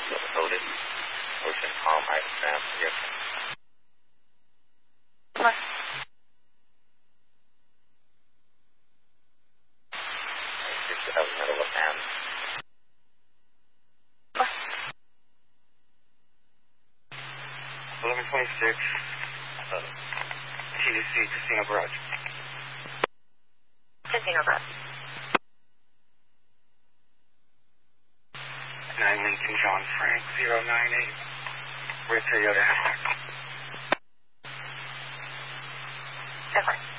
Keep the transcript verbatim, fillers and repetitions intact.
Loaded. Ocean Palm Ice Tram. Yes. What? six seven middle of Ham. What? eleven twenty-six. Uh, T D C Casino Garage. Casino Garage. nine Lincoln John Frank, zero nine eight. Where's Toyota Hazard? That's right.